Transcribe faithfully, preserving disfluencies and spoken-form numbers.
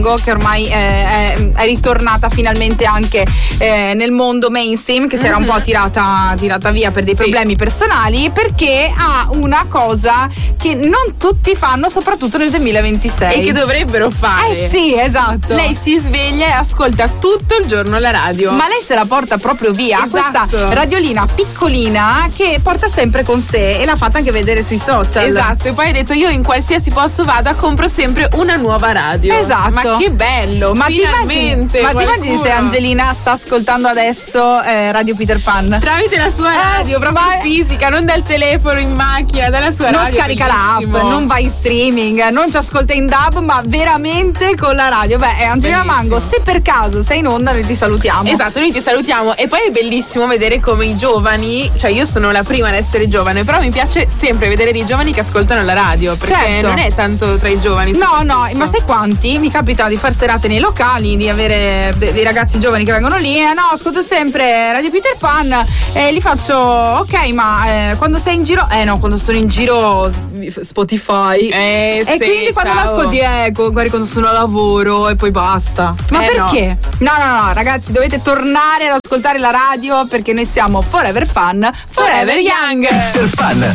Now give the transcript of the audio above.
che ormai eh, è, è ritornata finalmente anche eh, nel mondo mainstream, che si era un po' tirata, tirata via per dei sì. problemi personali, perché ha una cosa che non tutti fanno, soprattutto nel duemilaventisei, e che dovrebbero fare. Eh sì, esatto. Lei si sveglia e ascolta tutto il giorno la radio, ma lei se la porta proprio via, esatto. questa radiolina piccolina che porta sempre con sé, e l'ha fatta anche vedere sui social. Esatto, e poi ha detto: io in qualsiasi posto vada compro sempre una nuova radio. Esatto. Ma che bello, ma finalmente. Ti immagini, ma ti immagini se Angelina sta ascoltando adesso eh, Radio Peter Pan tramite la sua radio, eh, proprio ma... fisica, non dal telefono, in macchina, dalla sua non radio. Non scarica l'app, non va in streaming, non ci ascolta in D A B, ma veramente con la radio. Beh, Angelina bellissimo. Mango, se per caso sei in onda, noi ti salutiamo. Esatto, noi ti salutiamo. E poi è bellissimo vedere come i giovani, cioè io sono la prima ad essere giovane, però mi piace sempre vedere dei giovani che ascoltano la radio, perché certo. non è tanto tra i giovani. No, no, ma sai quanti? Mi capita di far serate nei locali, di avere de- dei ragazzi giovani che vengono lì, eh, no, ascolto sempre Radio Peter Pan, e eh, li faccio, ok, ma eh, quando sei in giro, eh no, quando sono in giro Spotify, eh, e sì, quindi quando ciao. l'ascolti, ecco, magari quando sono a lavoro e poi basta. Ma eh, perché? No. no, no, no, ragazzi, dovete tornare ad ascoltare la radio, perché noi siamo Forever Fun, Forever, Forever Young. Peter Pan.